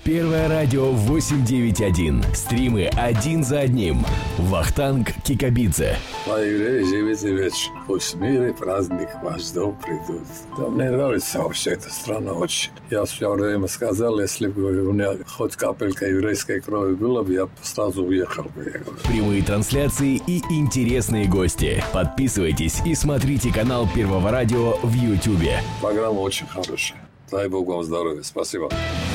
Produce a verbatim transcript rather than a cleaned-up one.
Первое радио восемь девять один. Стримы один за одним. Вахтанг Кикабидзе. А евреи, живите вечно. Пусть мир и праздник ваш дом придут. Да, мне нравится вообще эта страна очень. Я все время сказал, если бы у меня хоть капелька еврейской крови было бы, я сразу уехал бы. Прямые трансляции и интересные гости. Подписывайтесь и смотрите канал Первого радио в Ютубе. Программа очень хорошая. Дай Бог вам здоровья. Спасибо.